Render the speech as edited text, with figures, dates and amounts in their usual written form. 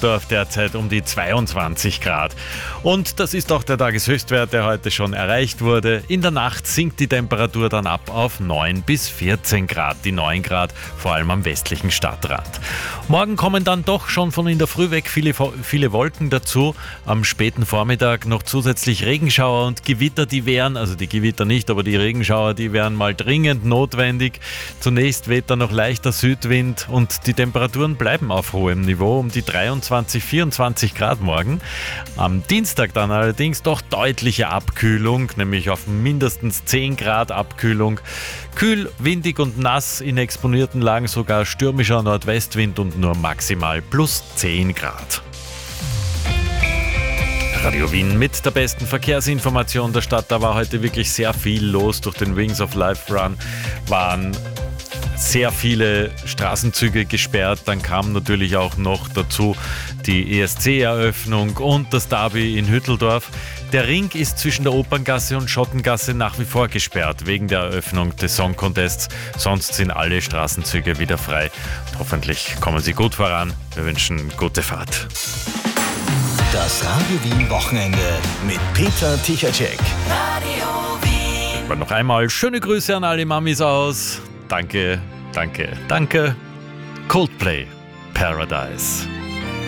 Hütteldorf derzeit um die 22 Grad. Und das ist auch der Tageshöchstwert, der heute schon erreicht wurde. In der Nacht sinkt die Temperatur dann ab auf 9 bis 14 Grad. Die 9 Grad vor allem am westlichen Stadtrand. Morgen kommen dann doch schon von in der Früh weg viele Wolken dazu. Am späten Vormittag noch zusätzlich Regenschauer und Gewitter, die wären, also die Gewitter nicht, aber die Regenschauer, die wären mal dringend notwendig. Zunächst weht dann noch leichter Südwind und die Temperaturen bleiben auf hohem Niveau um die 23, 24 Grad morgen. Am Dienstag dann allerdings doch deutliche Abkühlung, nämlich auf mindestens 10 Grad Abkühlung. Kühl, windig und nass, in exponierten Lagen sogar stürmischer Nordwestwind und nur maximal plus 10 Grad. Radio Wien mit der besten Verkehrsinformation der Stadt. Da war heute wirklich sehr viel los. Durch den Wings of Life Run waren sehr viele Straßenzüge gesperrt. Dann kam natürlich auch noch dazu die ESC-Eröffnung und das Derby in Hütteldorf. Der Ring ist zwischen der Operngasse und Schottengasse nach wie vor gesperrt, wegen der Eröffnung des Song Contests. Sonst sind alle Straßenzüge wieder frei. Und hoffentlich kommen sie gut voran. Wir wünschen gute Fahrt. Das Radio Wien Wochenende mit Peter Tichatschek. Radio Wien. Aber noch einmal schöne Grüße an alle Mamis aus. Danke, danke, danke. Coldplay, Paradise.